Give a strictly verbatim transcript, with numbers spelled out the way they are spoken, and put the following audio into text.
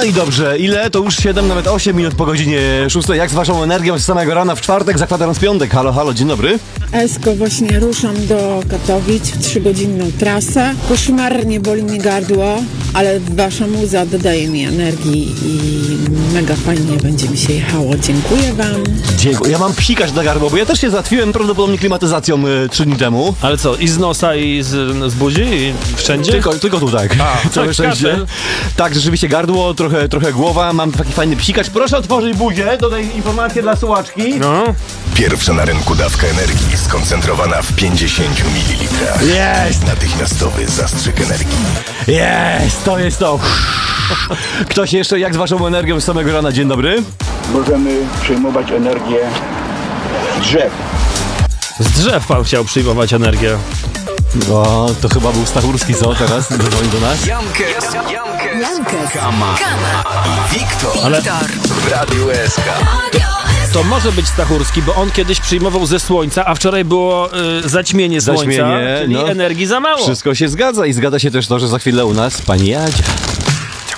i dobrze, ile? To już siedem, nawet osiem minut po godzinie szóstej. Jak z waszą energią z samego rana w czwartek, za kwadrans piątek? Halo, halo, dzień dobry. Esko, właśnie ruszam do Katowic w trzygodzinną trasę. Koszmarnie boli mnie gardło, ale wasza muza dodaje mi energii i mega fajnie będzie mi się jechało. Dziękuję wam. Dziękuję. Ja mam psikać na gardło, bo ja też się zatwiłem prawdopodobnie klimatyzacją y, trzy dni temu. Ale co, i z nosa, i z, z buzi, i wszędzie? Tylko, tylko tu tak. A, Całe tak, szczęście. kaszel. Tak, rzeczywiście gardło, trochę, trochę głowa, mam taki fajny psikacz. Proszę otworzyć buzię, dodaj informacje dla słuchaczki. No. Pierwsza na rynku dawka energii skoncentrowana w pięćdziesięciu mililitrach. Jest! Natychmiastowy zastrzyk energii. Jest, to jest to. Ktoś jeszcze, jak z waszą energią z samego rana? Dzień dobry. Możemy przyjmować energię z drzew. Z drzew pan chciał przyjmować energię. O, to chyba był Stachurski, co teraz? Dzwoni do nas. Jankes, Jankes, Jankes, Kama, Kama i Wiktor Ale w Radiu S K. to może być Stachurski, bo on kiedyś przyjmował ze słońca, a wczoraj było y, zaćmienie słońca, Zaćmienie, czyli no. energii za mało. Wszystko się zgadza i zgadza się też to, że za chwilę u nas pani Jadzia.